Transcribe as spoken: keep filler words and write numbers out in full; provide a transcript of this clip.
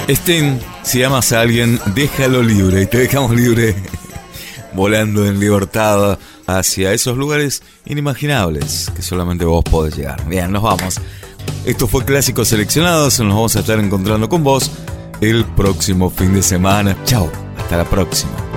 Sting, si amas a alguien, déjalo libre. Y te dejamos libre, volando en libertad hacia esos lugares inimaginables que solamente vos podés llegar. Bien, nos vamos. Esto fue Clásicos Seleccionados. Nos vamos a estar encontrando con vos el próximo fin de semana. Chao, hasta la próxima.